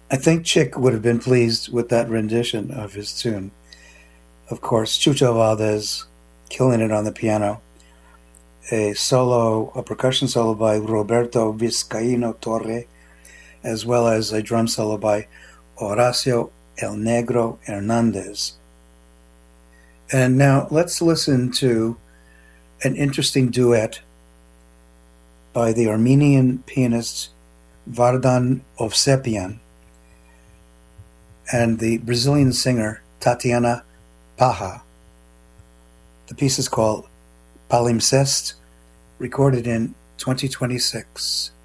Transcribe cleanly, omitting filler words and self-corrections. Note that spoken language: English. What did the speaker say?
I think Chick would have been pleased with that rendition of his tune. Of course, Chucho Valdez killing it on the piano. A percussion solo by Roberto Vizcaíno Torre, as well as a drum solo by Horacio El Negro Hernandez. And now let's listen to an interesting duet by the Armenian pianist Vardan Ovsepian and the Brazilian singer Tatiana Paja. The piece is called Palimpsest, recorded in 2026.